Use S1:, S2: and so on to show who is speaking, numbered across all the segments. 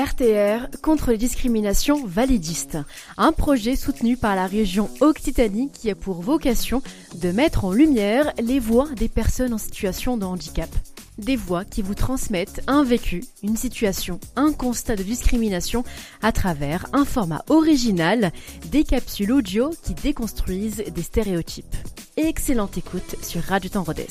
S1: RTR contre les discriminations validistes, un projet soutenu par la région Occitanie qui a pour vocation de mettre en lumière les voix des personnes en situation de handicap. Des voix qui vous transmettent un vécu, une situation, un constat de discrimination à travers un format original, des capsules audio qui déconstruisent des stéréotypes. Excellente écoute sur Radio Temps Rodez.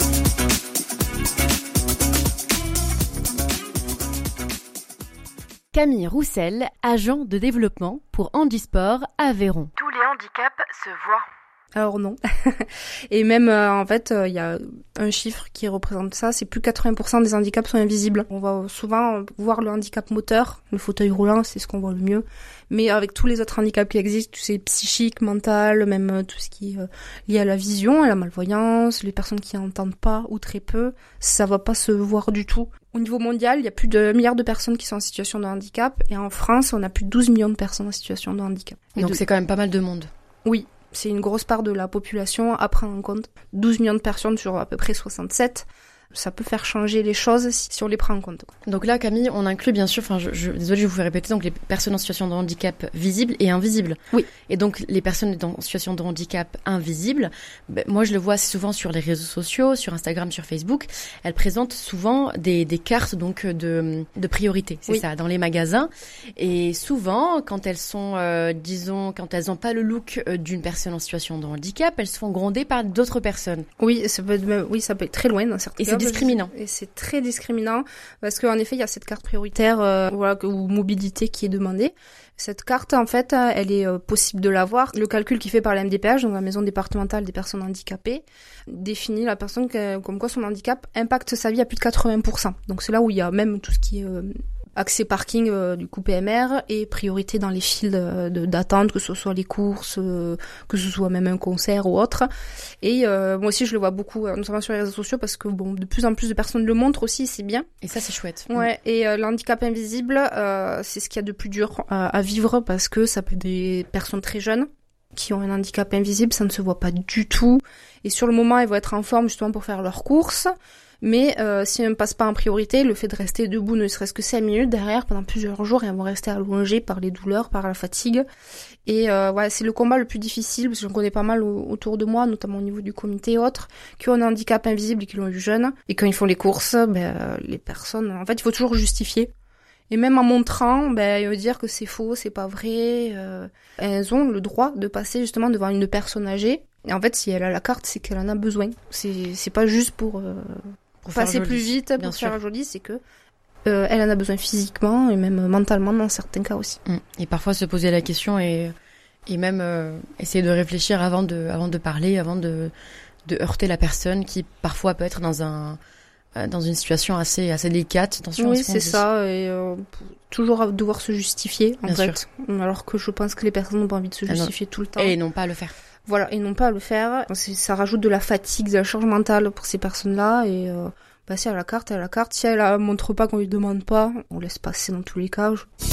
S1: Camille Roussel, agent de développement pour Handisport Aveyron.
S2: Tous les handicaps se voient.
S3: Alors non. Et même, il y a un chiffre qui représente ça, c'est plus 80% des handicaps sont invisibles. On va souvent voir le handicap moteur, le fauteuil roulant, c'est ce qu'on voit le mieux. Mais avec tous les autres handicaps qui existent, tout c'est psychique, mental, même tout ce qui est lié à la vision, à la malvoyance, les personnes qui n'entendent pas ou très peu, ça va pas se voir du tout. Au niveau mondial, il y a plus de 1 milliard de personnes qui sont en situation de handicap, et en France, on a plus de 12 millions de personnes en situation de handicap.
S1: Donc c'est quand même pas mal de monde.
S3: Oui. C'est une grosse part de la population à prendre en compte. 12 millions de personnes sur à peu près 67. Ça peut faire changer les choses si on les prend en compte.
S1: Donc là, Camille, on inclut bien sûr, désolée, je vous fais répéter, donc les personnes en situation de handicap visibles et invisibles.
S3: Oui.
S1: Et donc les personnes en situation de handicap invisibles, moi je le vois assez souvent sur les réseaux sociaux, sur Instagram, sur Facebook, elles présentent souvent des cartes donc de priorité, c'est ça, dans les magasins. Et souvent, quand elles sont, quand elles n'ont pas le look d'une personne en situation de handicap, elles se font gronder par d'autres personnes.
S3: Oui, ça peut être très loin dans certains cas.
S1: Discriminant.
S3: Et c'est très discriminant parce qu'en effet, il y a cette carte prioritaire ou mobilité qui est demandée. Cette carte, en fait, elle est possible de l'avoir. Le calcul qui est fait par la MDPH, donc la Maison départementale des personnes handicapées, définit la personne comme quoi son handicap impacte sa vie à plus de 80%. Donc c'est là où il y a même tout ce qui est accès parking du coup PMR et priorité dans les files d'attente, que ce soit les courses, que ce soit même un concert ou autre. Et moi aussi je le vois beaucoup, notamment sur les réseaux sociaux, parce que de plus en plus de personnes le montrent aussi, c'est bien.
S1: Et ça c'est chouette.
S3: Ouais. Et l'handicap invisible, c'est ce qu'il y a de plus dur à vivre, parce que ça peut être des personnes très jeunes qui ont un handicap invisible, ça ne se voit pas du tout. Et sur le moment, elles vont être en forme justement pour faire leurs courses. Mais si elles ne passent pas en priorité, le fait de rester debout ne serait-ce que 5 minutes derrière pendant plusieurs jours, et elles vont rester allongées par les douleurs, par la fatigue. Et c'est le combat le plus difficile, parce que j'en connais pas mal autour de moi, notamment au niveau du comité et autres, qui ont un handicap invisible et qui l'ont eu jeune. Et quand ils font les courses, les personnes, en fait, il faut toujours justifier. Et même en montrant, ils vont dire que c'est faux, c'est pas vrai. Elles ont le droit de passer justement devant une personne âgée. Et en fait, si elle a la carte, c'est qu'elle en a besoin. C'est pas juste pour passer plus vite, pour faire joli, c'est que elle en a besoin physiquement et même mentalement dans certains cas aussi.
S1: Et parfois se poser la question et même essayer de réfléchir avant de parler, avant de heurter la personne qui parfois peut être dans une situation assez délicate. Attention à ce qu'on dit.
S3: Ça, et toujours devoir se justifier en fait. Alors que je pense que les personnes n'ont pas envie de se justifier tout le temps.
S1: Et n'ont pas à le faire.
S3: Voilà, et non pas à le faire. Ça rajoute de la fatigue, de la charge mentale pour ces personnes-là. Et si elle a la carte, elle a la carte. Si elle la montre pas, qu'on lui demande pas, on laisse passer dans tous les cas.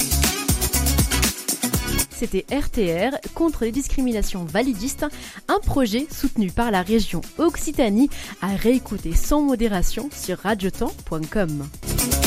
S1: C'était RTR contre les discriminations validistes, un projet soutenu par la région Occitanie, à réécouter sans modération sur radiotemps.com.